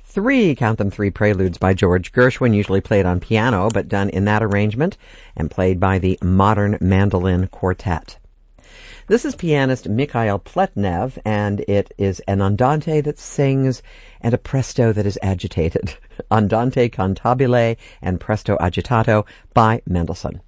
three preludes by George Gershwin, usually played on piano, but done in that arrangement and played by the Modern Mandolin Quartet. This is pianist Mikhail Pletnev, and it is an andante that sings and a presto that is agitated. Andante cantabile and presto agitato by Mendelssohn.